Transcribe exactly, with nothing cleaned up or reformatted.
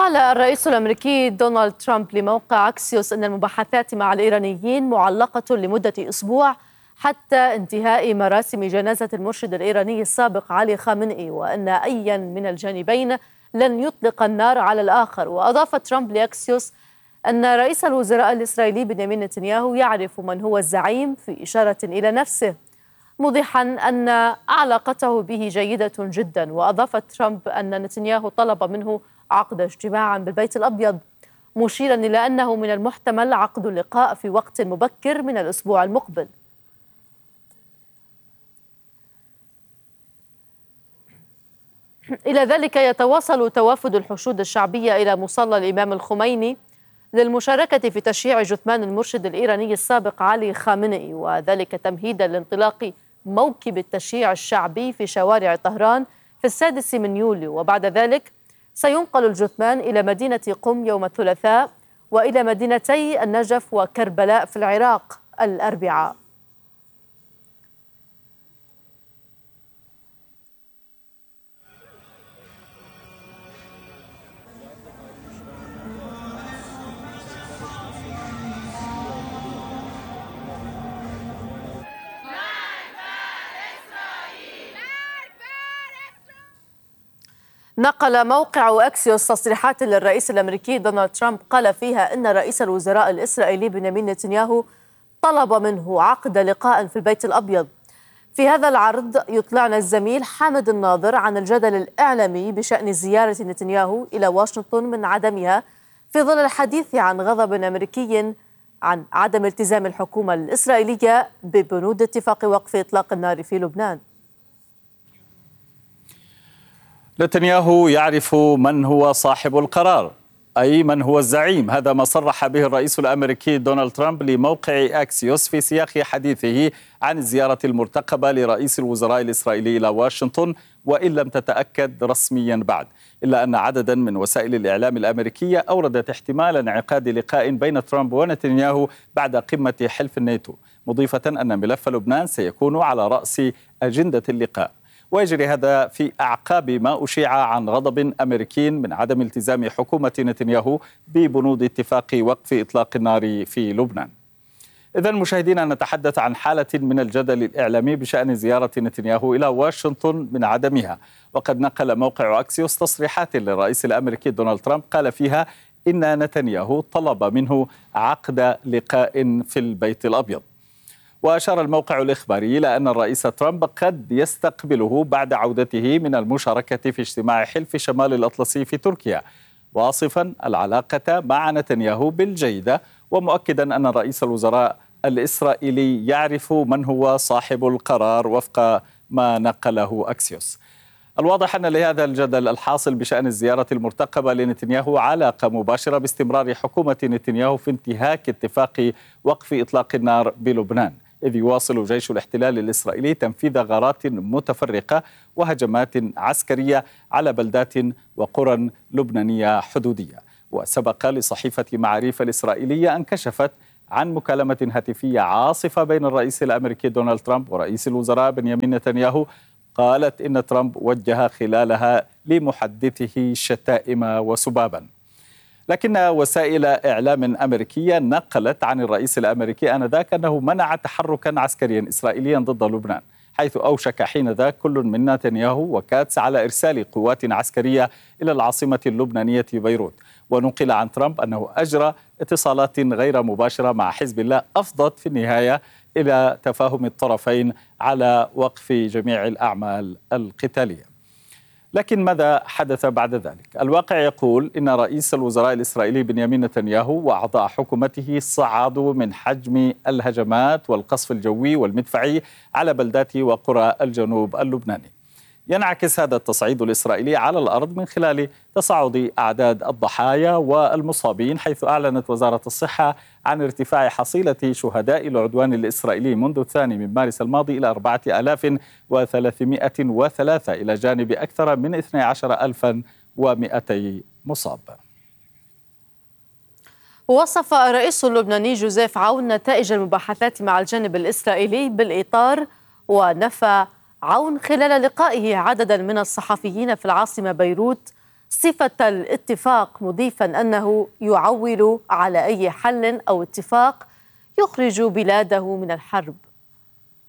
قال الرئيس الأمريكي دونالد ترامب لموقع أكسيوس أن المباحثات مع الإيرانيين معلقة لمدة أسبوع حتى انتهاء مراسم جنازة المرشد الإيراني السابق علي خامنئي، وأن أيا من الجانبين لن يطلق النار على الآخر. وأضاف ترامب لأكسيوس أن رئيس الوزراء الإسرائيلي بنيامين نتنياهو يعرف من هو الزعيم، في إشارة إلى نفسه، موضحا أن علاقته به جيدة جدا. وأضاف ترامب أن نتنياهو طلب منه عقد اجتماع بالبيت الأبيض، مشيرا إلى أنه من المحتمل عقد اللقاء في وقت مبكر من الأسبوع المقبل. إلى ذلك يتواصل توافد الحشود الشعبية إلى مصلى الإمام الخميني للمشاركة في تشييع جثمان المرشد الإيراني السابق علي خامنئي، وذلك تمهيدا لانطلاق موكب التشييع الشعبي في شوارع طهران في السادس من يوليو. وبعد ذلك سينقل الجثمان إلى مدينة قم يوم الثلاثاء، وإلى مدينتي النجف وكربلاء في العراق الأربعاء. نقل موقع أكسيوس تصريحات للرئيس الأمريكي دونالد ترامب قال فيها إن رئيس الوزراء الإسرائيلي بنيامين نتنياهو طلب منه عقد لقاء في البيت الأبيض. في هذا العرض يطلعنا الزميل حامد الناظر عن الجدل الإعلامي بشأن زيارة نتنياهو إلى واشنطن من عدمها، في ظل الحديث عن غضب أمريكي عن عدم التزام الحكومة الإسرائيلية ببنود اتفاق وقف إطلاق النار في لبنان. نتنياهو يعرف من هو صاحب القرار، أي من هو الزعيم. هذا ما صرح به الرئيس الأمريكي دونالد ترامب لموقع أكسيوس في سياق حديثه عن الزيارة المرتقبة لرئيس الوزراء الإسرائيلي إلى واشنطن، وإن لم تتأكد رسميا بعد، إلا أن عددا من وسائل الإعلام الأمريكية أوردت احتمال انعقاد لقاء بين ترامب ونتنياهو بعد قمة حلف الناتو، مضيفة أن ملف لبنان سيكون على رأس أجندة اللقاء. ويجري هذا في أعقاب ما أشيع عن غضب أمريكي من عدم التزام حكومة نتنياهو ببنود اتفاق وقف إطلاق النار في لبنان. إذن مشاهدينا، نتحدث عن حالة من الجدل الإعلامي بشأن زيارة نتنياهو إلى واشنطن من عدمها. وقد نقل موقع أكسيوس تصريحات للرئيس الأمريكي دونالد ترامب قال فيها إن نتنياهو طلب منه عقد لقاء في البيت الأبيض. وأشار الموقع الإخباري إلى أن الرئيس ترامب قد يستقبله بعد عودته من المشاركة في اجتماع حلف شمال الأطلسي في تركيا، واصفا العلاقة مع نتنياهو بالجيدة، ومؤكدا أن رئيس الوزراء الإسرائيلي يعرف من هو صاحب القرار وفق ما نقله أكسيوس. الواضح أن لهذا الجدل الحاصل بشأن الزيارة المرتقبة لنتنياهو علاقة مباشرة باستمرار حكومة نتنياهو في انتهاك اتفاق وقف إطلاق النار بلبنان، إذ يواصل جيش الاحتلال الإسرائيلي تنفيذ غارات متفرقة وهجمات عسكرية على بلدات وقرى لبنانية حدودية. وسبق لصحيفة معاريف الإسرائيلية أن كشفت عن مكالمة هاتفية عاصفة بين الرئيس الأمريكي دونالد ترامب ورئيس الوزراء بنيامين نتنياهو، قالت إن ترامب وجه خلالها لمحدثه شتائم وسبابا. لكن وسائل إعلام أمريكية نقلت عن الرئيس الأمريكي آنذاك أنه منع تحركا عسكريا إسرائيليا ضد لبنان، حيث أوشك حينذاك كل من نتنياهو وكاتس على إرسال قوات عسكرية إلى العاصمة اللبنانية بيروت. ونقل عن ترامب أنه أجرى اتصالات غير مباشرة مع حزب الله أفضت في النهاية إلى تفاهم الطرفين على وقف جميع الأعمال القتالية. لكن ماذا حدث بعد ذلك؟ الواقع يقول إن رئيس الوزراء الإسرائيلي بنيامين نتنياهو وأعضاء حكومته صعدوا من حجم الهجمات والقصف الجوي والمدفعي على بلدات وقرى الجنوب اللبناني. ينعكس هذا التصعيد الإسرائيلي على الأرض من خلال تصاعد أعداد الضحايا والمصابين، حيث أعلنت وزارة الصحة عن ارتفاع حصيلة شهداء العدوان الإسرائيلي منذ الثاني من مارس الماضي إلى أربعة آلاف وثلاثمائة وثلاثة، إلى جانب أكثر من اثني عشر ألفا ومئتي مصاب. وصف الرئيس اللبناني جوزيف عون نتائج المباحثات مع الجانب الإسرائيلي بالإطار، ونفى عون خلال لقائه عددا من الصحفيين في العاصمة بيروت صفة الاتفاق، مضيفا أنه يعول على أي حل أو اتفاق يخرج بلاده من الحرب.